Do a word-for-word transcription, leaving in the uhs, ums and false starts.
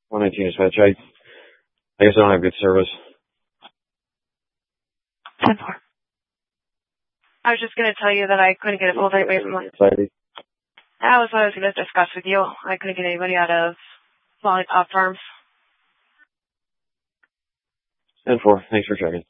one nineteen dispatch. I, I guess I don't have good service. ten four. I was just going to tell you that I couldn't get a full rate from my... Society. That was what I was going to discuss with you. I couldn't get anybody out of Lollipop Farms. ten four. Thanks for checking.